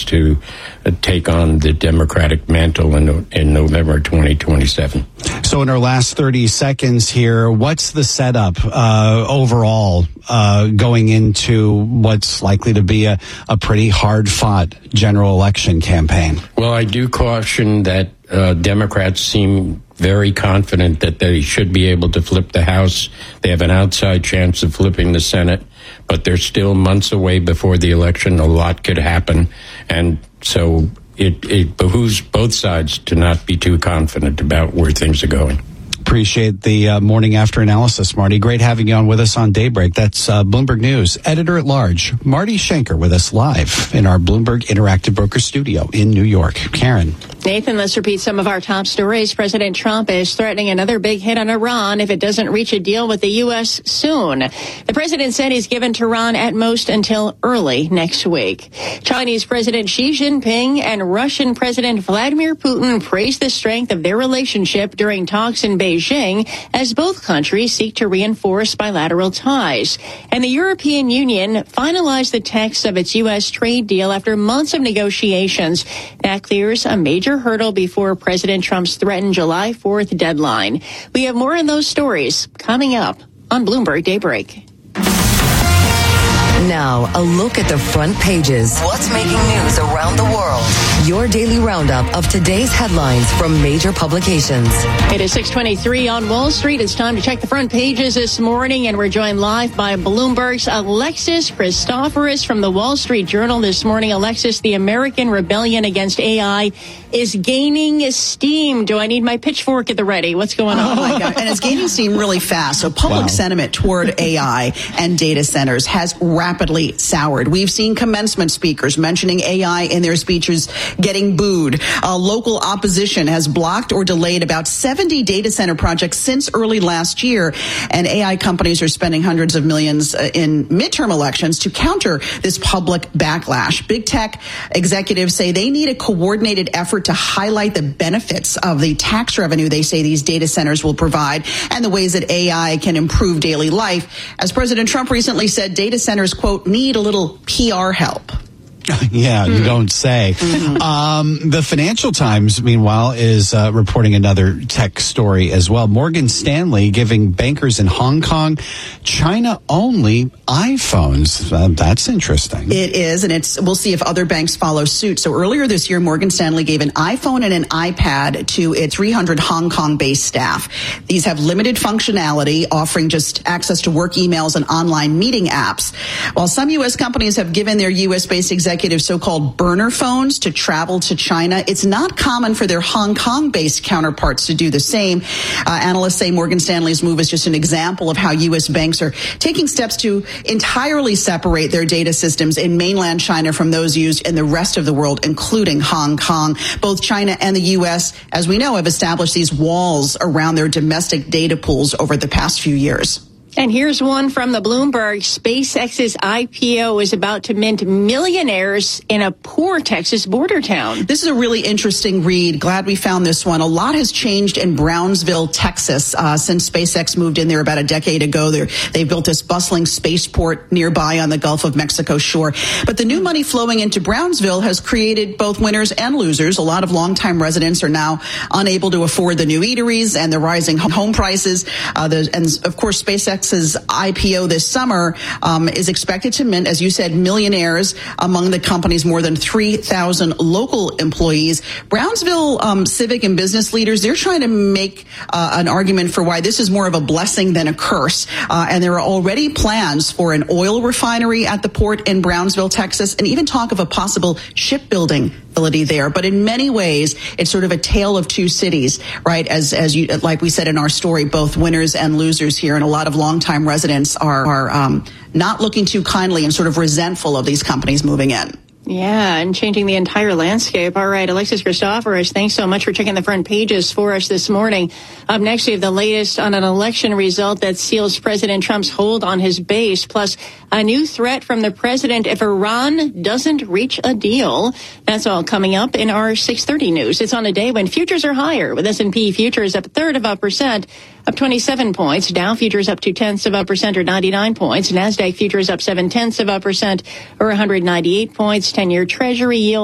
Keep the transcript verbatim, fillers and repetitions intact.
to uh, take on the Democratic mantle in, in November twenty twenty-seven. So in our last thirty seconds here, what's the setup uh, overall uh, going into what's likely to be a, a pretty hard-fought general election campaign? Well, I do caution that uh, Democrats seem very confident that they should be able to flip the House. They have an outside chance of flipping the Senate, but they're still months away before the election. A lot could happen, and so it, it behooves both sides to not be too confident about where things are going. Appreciate the uh, morning after analysis, Marty. Great having you on with us on Daybreak. That's uh, Bloomberg News editor-at-large, Marty Schenker, with us live in our Bloomberg Interactive Broker studio in New York. Karen. Nathan, let's repeat some of our top stories. President Trump is threatening another big hit on Iran if it doesn't reach a deal with the U S soon. The president said he's given Tehran at most until early next week. Chinese President Xi Jinping and Russian President Vladimir Putin praised the strength of their relationship during talks in Beijing as both countries seek to reinforce bilateral ties. And the European Union finalized the text of its U S trade deal after months of negotiations. That clears a major hurdle before President Trump's threatened July fourth deadline. We have more on those stories coming up on Bloomberg Daybreak. Now, a look at the front pages. What's making news around the world? Your daily roundup of today's headlines from major publications. It is six twenty-three on Wall Street. It's time to check the front pages this morning, and we're joined live by Bloomberg's Alexis Christoforous from the Wall Street Journal this morning. Alexis, the American rebellion against A I is gaining steam. Do I need my pitchfork at the ready? What's going on? Oh, my God. And it's gaining steam really fast. So public wow. sentiment toward A I and data centers has rapidly soured. We've seen commencement speakers mentioning A I in their speeches getting booed. Uh, local opposition has blocked or delayed about seventy data center projects since early last year. And A I companies are spending hundreds of millions uh, in midterm elections to counter this public backlash. Big tech executives say they need a coordinated effort to highlight the benefits of the tax revenue they say these data centers will provide and the ways that A I can improve daily life. As President Trump recently said, data centers, quote, need a little P R help. Yeah, you don't say. Mm-hmm. Um, the Financial Times, meanwhile, is uh, reporting another tech story as well. Morgan Stanley giving bankers in Hong Kong China-only iPhones. Uh, that's interesting. It is, and it's we'll see if other banks follow suit. So earlier this year, Morgan Stanley gave an iPhone and an iPad to its three hundred Hong Kong-based staff. These have limited functionality, offering just access to work emails and online meeting apps. While some U S companies have given their U S-based executives so-called burner phones to travel to China, it's not common for their Hong Kong-based counterparts to do the same. Uh, analysts say Morgan Stanley's move is just an example of how U S banks are taking steps to entirely separate their data systems in mainland China from those used in the rest of the world, including Hong Kong. Both China and the U S, as we know, have established these walls around their domestic data pools over the past few years. And here's one from the Bloomberg. SpaceX's I P O is about to mint millionaires in a poor Texas border town. This is a really interesting read. Glad we found this one. A lot has changed in Brownsville, Texas, uh, since SpaceX moved in there about a decade ago. They're, they built this bustling spaceport nearby on the Gulf of Mexico shore. But the new money flowing into Brownsville has created both winners and losers. A lot of longtime residents are now unable to afford the new eateries and the rising home prices. Uh, the, and, of course, SpaceX I P O this summer um, is expected to mint, as you said, millionaires among the company's more than three thousand local employees. Brownsville um, civic and business leaders, they're trying to make uh, an argument for why this is more of a blessing than a curse. Uh, and there are already plans for an oil refinery at the port in Brownsville, Texas, and even talk of a possible shipbuilding facility there. But in many ways, it's sort of a tale of two cities, right? As as you like we said in our story, both winners and losers here, and a lot of longtime residents are are um, not looking too kindly and sort of resentful of these companies moving in. Yeah, and changing the entire landscape. All right, Alexis Christoforous, thanks so much for checking the front pages for us this morning. Up next, we have the latest on an election result that seals President Trump's hold on his base, plus a new threat from the president if Iran doesn't reach a deal. That's all coming up in our six thirty news. It's on a day when futures are higher, with S and P futures up a third of a percent, up twenty-seven points. Dow futures up two tenths of a percent, or ninety-nine points. NASDAQ futures up seven tenths of a percent, or one hundred ninety-eight points. ten-year Treasury yield